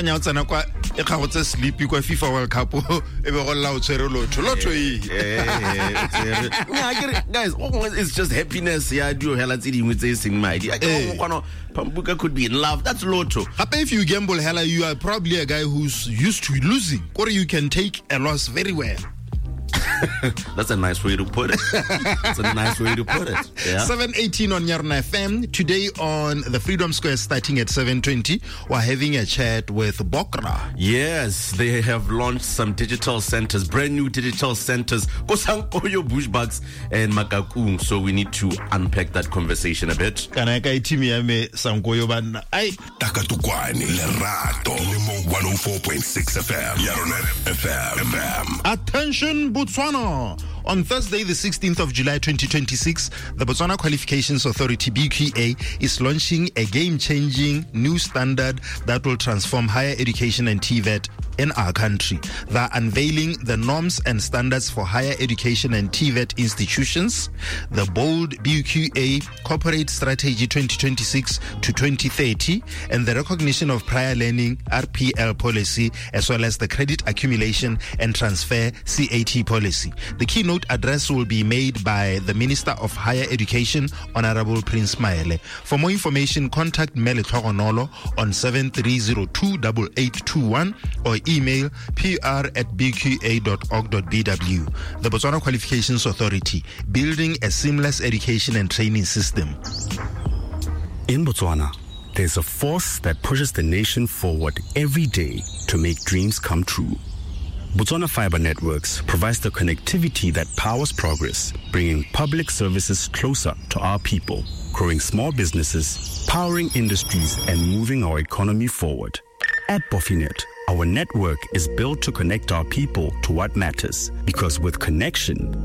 kanya o tsena kwa e ga go tse sleepy kwa FIFA World Cup e be go lla o tshwere lotho guys, it's just happiness. Yeah, do hela tse dingwe tse seng madi. Pambuka could be in love. That's lotto. If you gamble, hella, you are probably a guy who's used to losing, or you can take a loss very well. That's a nice way to put it. That's a nice way to put it. Yeah. 7:18 on Nyarna FM. Today on the Freedom Square starting at 7:20, we're having a chat with Bokra. Yes, they have launched some digital centers, brand new digital centers, Kosankoyo, Bushbucks, and Makakung. So we need to unpack that conversation a bit. Takatukwani, Lerato, 104.6 FM, Nyarna FM. Attention, Botswana. On Thursday, the 16th of July 2026, the Botswana Qualifications Authority, BQA, is launching a game-changing new standard that will transform higher education and TVET in our country. They're unveiling the norms and standards for higher education and TVET institutions, the bold BQA Corporate Strategy 2026 to 2030, and the recognition of prior learning RPL policy, as well as the credit accumulation and transfer CAT policy. The keynote address will be made by the Minister of Higher Education, Honorable Prince Maele. For more information, contact Mele Tlogonolo on 73028821 or email pr@bqa.org.bw. The Botswana Qualifications Authority, building a seamless education and training system. In Botswana, there's a force that pushes the nation forward every day to make dreams come true. Botswana Fiber Networks provides the connectivity that powers progress, bringing public services closer to our people, growing small businesses, powering industries, and moving our economy forward. At Bofinet, our network is built to connect our people to what matters, because with connection,